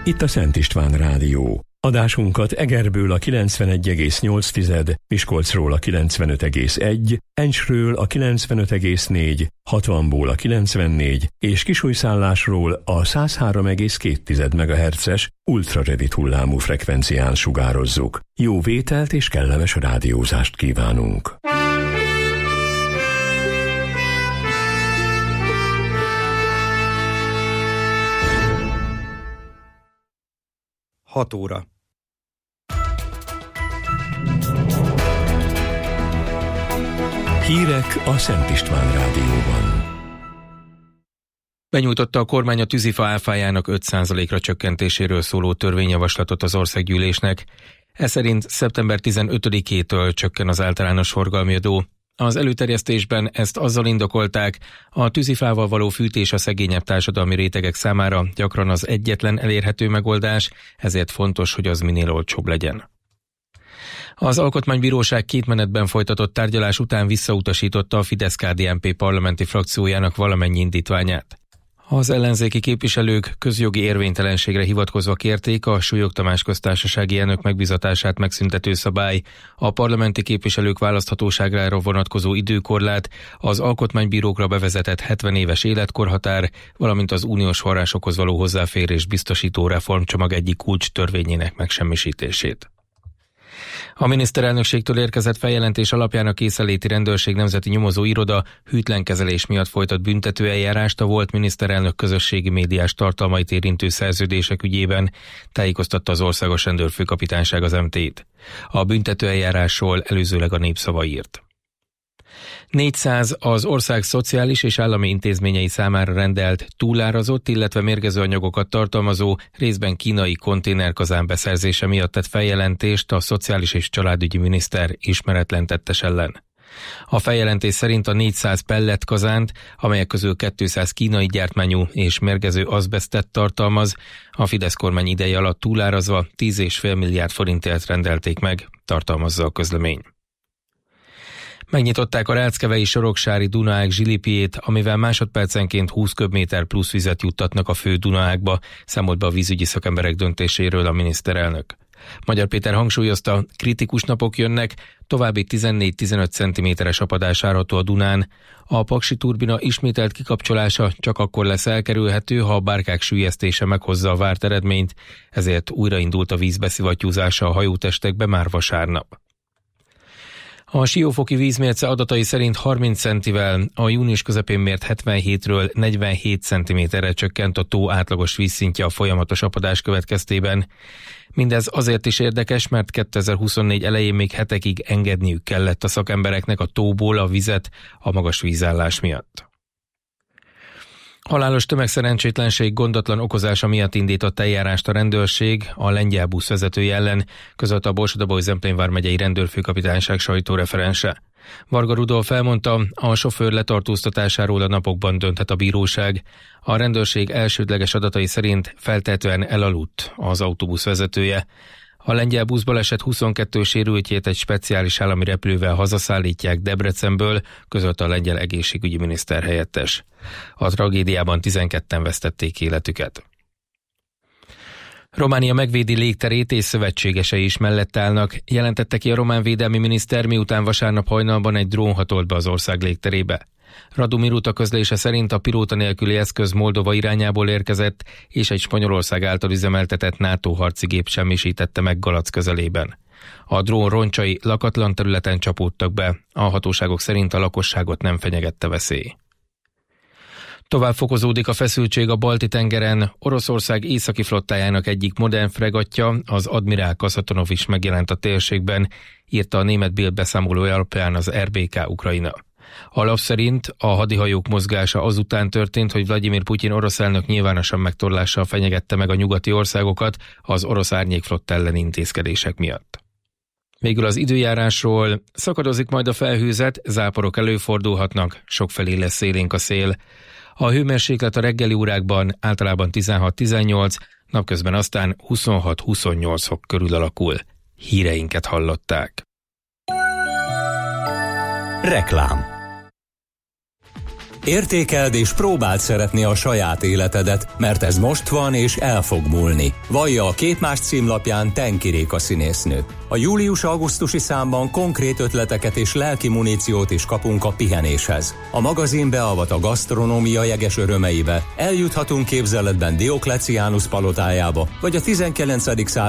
itt a Szent István Rádió. Adásunkat Egerből a 91,8, Miskolcról a 95,1, Encsről a 95,4, Hatvanból a 94 és Kisújszállásról a 103,2 MHz-es ultrarövid hullámú frekvencián sugározzuk. Jó vételt és kellemes rádiózást kívánunk! Hat óra. Hírek a Szent István Rádióban. Benyújtotta a kormány a tűzifa áfájának 5%-ra csökkentéséről szóló törvényjavaslatot az országgyűlésnek. Ez szerint szeptember 15-től csökken az általános forgalmi adó. Az előterjesztésben ezt azzal indokolták, a tűzifával való fűtés a szegényebb társadalmi rétegek számára gyakran az egyetlen elérhető megoldás, ezért fontos, hogy az minél olcsóbb legyen. Az Alkotmánybíróság 2 menetben folytatott tárgyalás után visszautasította a Fidesz-KDNP parlamenti frakciójának valamennyi indítványát. Az ellenzéki képviselők közjogi érvénytelenségre hivatkozva kérték a Súlyog Tamás köztársasági elnök megbízatását megszüntető szabály, a parlamenti képviselők választhatóságára vonatkozó időkorlát, az alkotmánybírókra bevezetett 70 éves életkorhatár, valamint az uniós forrásokhoz való hozzáférés biztosító reformcsomag egyik kulcs törvényének megsemmisítését. A miniszterelnökségtől érkezett feljelentés alapján a Készenléti Rendőrség Nemzeti Nyomozó Iroda hűtlen kezelés miatt folytat büntetőeljárást a volt miniszterelnök közösségi médiás tartalmait érintő szerződések ügyében, tájékoztatta az Országos Rendőrfőkapitányság az MT-t. A büntetőeljárásról előzőleg a Népszava írt. 400 az ország szociális és állami intézményei számára rendelt, túlárazott, illetve mérgező anyagokat tartalmazó, részben kínai konténerkazán beszerzése miatt tett feljelentést a Szociális és Családügyi Miniszter ismeretlen tettes ellen. A feljelentés szerint a 400 pelletkazánt, amelyek közül 200 kínai gyártmányú és mérgező azbesztet tartalmaz, a Fidesz kormány ideje alatt túlárazva 10,5 milliárd forintért rendelték meg, tartalmazza a közlemény. Megnyitották a Ráckevei Soroksári Dunaág zsilipjét, amivel másodpercenként 20 köbméter plusz vizet juttatnak a fő Dunaágba, számolt be a vízügyi szakemberek döntéséről a miniszterelnök. Magyar Péter hangsúlyozta, kritikus napok jönnek, további 14-15 cm-es apadás várható a Dunán. A paksi turbina ismételt kikapcsolása csak akkor lesz elkerülhető, ha a bárkák süllyesztése meghozza a várt eredményt, ezért újraindult a vízbeszivattyúzása a hajótestekbe már vasárnap. A Siófoki vízmérce adatai szerint 30 centivel a június közepén mért 77-ről 47 cm-re csökkent a tó átlagos vízszintje a folyamatos apadás következtében. Mindez azért is érdekes, mert 2024 elején még hetekig engedniük kellett a szakembereknek a tóból a vizet a magas vízállás miatt. Halálos tömegszerencsétlenség gondatlan okozása miatt indított eljárást a rendőrség a lengyel busz vezetője ellen, közölte a Borsod-Abaúj-Zemplén vármegyei rendőrfőkapitányság sajtóreferense. Varga Rudolf elmondta, a sofőr letartóztatásáról a napokban dönthet a bíróság. A rendőrség elsődleges adatai szerint feltehetően elaludt az autóbusz vezetője. A lengyel buszbaleset 22 sérültjét egy speciális állami repülővel hazaszállítják Debrecenből, közölte a lengyel egészségügyi miniszter helyettes. A tragédiában 12-en vesztették életüket. Románia megvédi légterét és szövetségesei is mellett állnak, jelentette ki a román védelmi miniszter, miután vasárnap hajnalban egy drón hatolt be az ország légterébe. Radu Miruta közlése szerint a pilóta nélküli eszköz Moldova irányából érkezett, és egy Spanyolország által üzemeltetett NATO harci gép semmisítette meg Galac közelében. A drón roncsai lakatlan területen csapódtak be, a hatóságok szerint a lakosságot nem fenyegette veszély. Tovább fokozódik a feszültség a Balti-tengeren. Oroszország északi flottájának egyik modern fregattja, az Admirál Kasatonov is megjelent a térségben, írta a német Bild beszámolója alapján az RBK Ukrajna. A lap szerint a hadihajók mozgása azután történt, hogy Vladimir Putyin orosz elnök nyilvánosan megtorlással fenyegette meg a nyugati országokat az orosz árnyékflotta elleni intézkedések miatt. Végül az időjárásról: szakadozik majd a felhőzet, záporok előfordulhatnak, sokfelé lesz élénk a szél. A hőmérséklet a reggeli órákban általában 16-18, napközben aztán 26-28 fok körül alakul. Híreinket hallották. Reklám. Értékeld és próbáld szeretni a saját életedet, mert ez most van és el fog múlni. Vallja a Képmás címlapján Tenki Réka színésznő. A július-augusztusi számban konkrét ötleteket és lelki muníciót is kapunk a pihenéshez. A magazin beavat a gasztronómia jeges örömeibe, eljuthatunk képzeletben Diokleciánus palotájába, vagy a 19.